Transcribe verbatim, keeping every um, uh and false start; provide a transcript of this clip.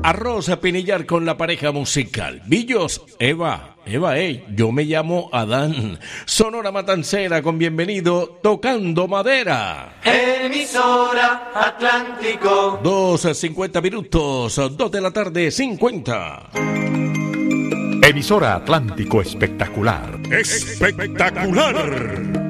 Arroz a pinillar con la pareja musical. Billos, Eva, Eva, hey, yo me llamo Adán. Sonora Matancera con bienvenido Tocando Madera. Emisora Atlántico. Dos a cincuenta minutos, dos de la tarde, cincuenta. Emisora Atlántico Espectacular. Espectacular.